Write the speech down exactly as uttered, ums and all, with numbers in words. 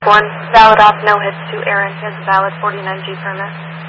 One, valid off, no hits to Aaron. He has a valid forty-nine G permit.